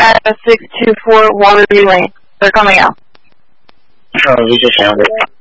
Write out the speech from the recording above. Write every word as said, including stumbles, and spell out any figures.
at six two four Waterview Lane. They're coming out. Oh, we just found it.